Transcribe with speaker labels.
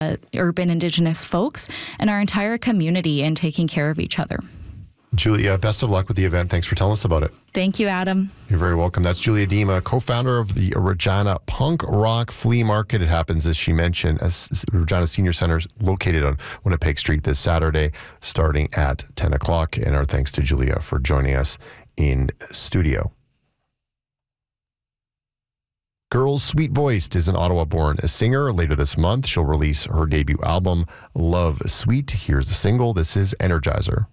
Speaker 1: urban Indigenous folks and our entire community in taking care of each other.
Speaker 2: Julia, best of luck with the event. Thanks for telling us about it.
Speaker 1: Thank you, Adam.
Speaker 2: You're very welcome. That's Julia Dima, co-founder of the Regina Punk Rock Flea Market. It happens, as she mentioned, as Regina Senior Center is located on Winnipeg Street this Saturday, starting at 10 o'clock. And our thanks to Julia for joining us in studio. Girls Sweet Voiced is an Ottawa-born singer. Later this month, she'll release her debut album, Love Sweet. Here's the single. This is Energizer.